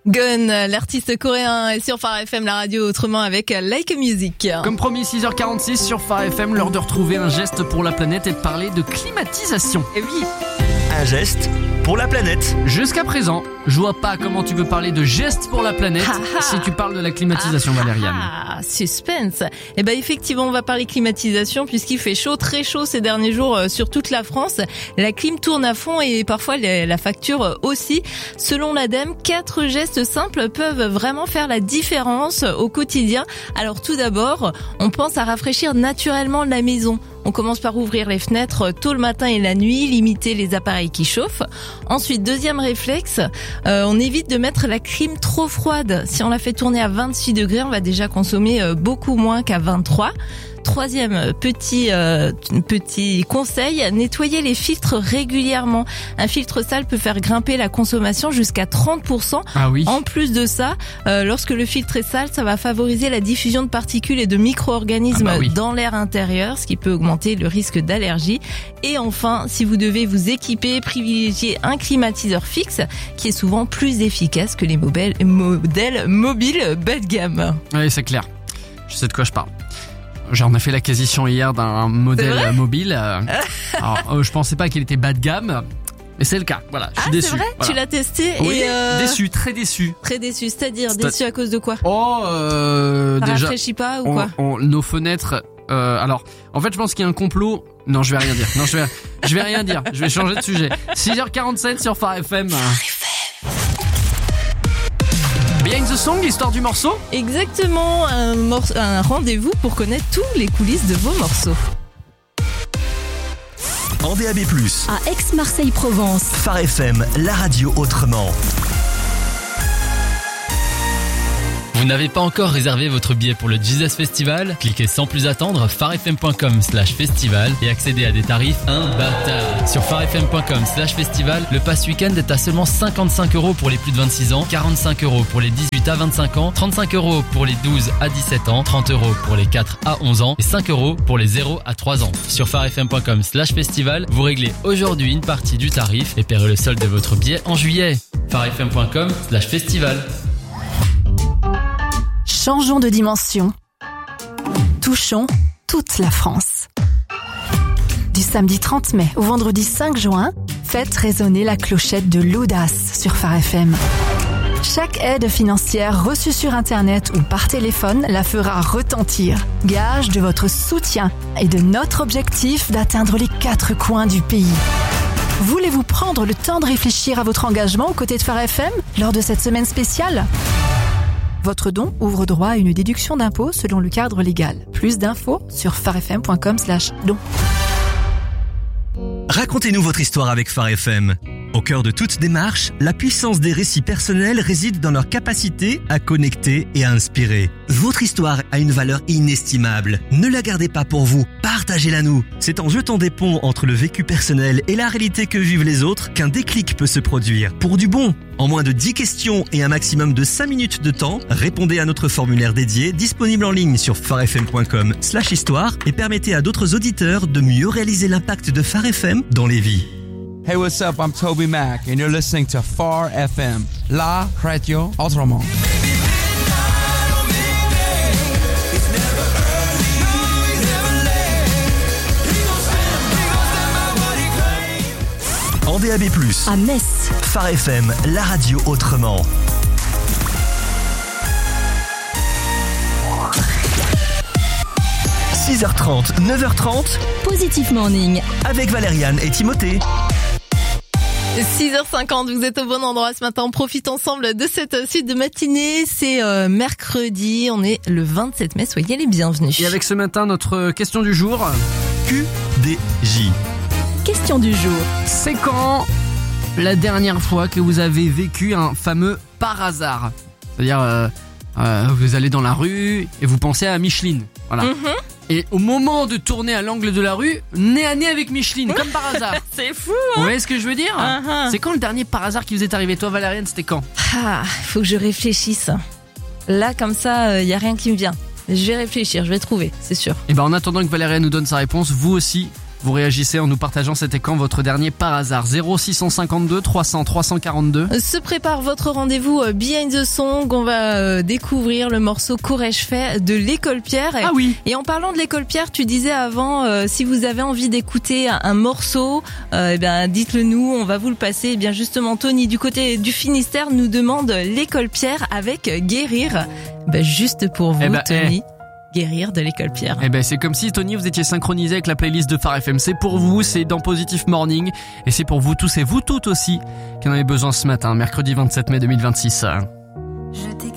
Gun, l'artiste coréen est sur Phare FM, la radio autrement avec Like a Music. Comme promis, 6h46 sur Phare FM, l'heure de retrouver un geste pour la planète et de parler de climatisation. Et oui. Un geste pour la planète. Jusqu'à présent, je vois pas comment tu veux parler de gestes pour la planète si tu parles de la climatisation, Valériane. Suspense. Eh ben effectivement, on va parler climatisation puisqu'il fait chaud, très chaud ces derniers jours sur toute la France. La clim tourne à fond et parfois la facture aussi. Selon l'ADEME, 4 gestes simples peuvent vraiment faire la différence au quotidien. Alors tout d'abord, on pense à rafraîchir naturellement la maison. On commence par ouvrir les fenêtres tôt le matin et la nuit, limiter les appareils qui chauffent. Ensuite, deuxième réflexe, on évite de mettre la clim trop froide. Si on la fait tourner à 26 degrés, on va déjà consommer beaucoup moins qu'à 23. Troisième petit conseil, nettoyer les filtres régulièrement. Un filtre sale peut faire grimper la consommation jusqu'à 30%. Ah oui. En plus de ça, lorsque le filtre est sale, ça va favoriser la diffusion de particules et de micro-organismes dans l'air intérieur, ce qui peut augmenter le risque d'allergie. Et enfin, si vous devez vous équiper, privilégiez un climatiseur fixe qui est souvent plus efficace que les modèles mobiles bas de gamme. Oui, c'est clair. Je sais de quoi je parle. J'en ai fait l'acquisition hier d'un modèle mobile. Alors, je pensais pas qu'il était bas de gamme, mais c'est le cas. Voilà, je suis déçu. C'est vrai, voilà. Tu l'as testé oui, et déçu, très déçu. Très déçu, c'est-à-dire déçu à cause de quoi? Ça déjà rafraîchit pas ou quoi? Nos fenêtres. Alors, en fait, je pense qu'il y a un complot. Non, je vais rien dire. Non, je vais rien dire. Je vais changer de sujet. 6h47 sur Phare FM. Behind the Song, l'histoire du morceau. Exactement, un rendez-vous pour connaître tous les coulisses de vos morceaux. En DAB+, à Aix-Marseille-Provence, Phare FM, la radio autrement. Vous n'avez pas encore réservé votre billet pour le Jesus Festival? Cliquez sans plus attendre pharefm.com/festival et accédez à des tarifs imbattables. Sur pharefm.com/festival, le pass week-end est à seulement 55 € pour les plus de 26 ans, 45 € pour les 18 à 25 ans, 35 € pour les 12 à 17 ans, 30 € pour les 4 à 11 ans et 5 € pour les 0 à 3 ans. Sur pharefm.com/festival, vous réglez aujourd'hui une partie du tarif et paierez le solde de votre billet en juillet. pharefm.com/festival. Changeons de dimension. Touchons toute la France. Du samedi 30 mai au vendredi 5 juin, faites résonner la clochette de l'audace sur Phare FM. Chaque aide financière reçue sur Internet ou par téléphone la fera retentir. Gage de votre soutien et de notre objectif d'atteindre les 4 coins du pays. Voulez-vous prendre le temps de réfléchir à votre engagement aux côtés de Phare FM lors de cette semaine spéciale ? Votre don ouvre droit à une déduction d'impôt selon le cadre légal. Plus d'infos sur pharefm.com/don. Racontez-nous votre histoire avec Phare FM. Au cœur de toute démarche, la puissance des récits personnels réside dans leur capacité à connecter et à inspirer. Votre histoire a une valeur inestimable. Ne la gardez pas pour vous, partagez-la nous. C'est en jetant des ponts entre le vécu personnel et la réalité que vivent les autres qu'un déclic peut se produire. Pour du bon, en moins de 10 questions et un maximum de 5 minutes de temps, répondez à notre formulaire dédié disponible en ligne sur pharefm.com/histoire et permettez à d'autres auditeurs de mieux réaliser l'impact de Phare FM dans les vies. Hey, what's up? I'm Toby Mac, and you're listening to Phare FM, la radio autrement. En DAB+, à Metz, Phare FM, la radio autrement. « 6h30, 9h30, Positive Morning, avec Valériane et Timothée. » 6h50, vous êtes au bon endroit ce matin. On profite ensemble de cette suite de matinée. C'est mercredi, on est le 27 mai. Soyez les bienvenus. Et avec ce matin, notre question du jour. QDJ. Question du jour. C'est quand la dernière fois que vous avez vécu un fameux par hasard? C'est-à-dire, vous allez dans la rue et vous pensez à Micheline. Voilà. Et au moment de tourner à l'angle de la rue, nez à nez avec Micheline, comme par hasard. C'est fou, Vous voyez ce que je veux dire? C'est quand le dernier par hasard qui vous est arrivé? Toi, Valériane, c'était quand? Faut que je réfléchisse. Là, comme ça, y a rien qui me vient. Je vais réfléchir, je vais trouver, c'est sûr. Et en attendant que Valériane nous donne sa réponse, vous aussi, Vous réagissez en nous partageant c'était quand votre dernier par hasard. 0652 300 342. Se prépare votre rendez-vous Behind the Song. On va découvrir le morceau Qu'aurais-je fait de l'École Pierre. Ah oui. Et en parlant de l'École Pierre, tu disais avant, si vous avez envie d'écouter un morceau, eh bien dites-le nous, on va vous le passer. Eh bien justement, Tony du côté du Finistère nous demande l'École Pierre avec Guérir. Juste pour vous, Tony. Guérir de l'École Pierre. C'est comme si Tony vous étiez synchronisé avec la playlist de Phare FM. C'est pour vous, c'est dans Positive Morning et c'est pour vous tous et vous toutes aussi qui en avez besoin ce matin, mercredi 27 mai 2026.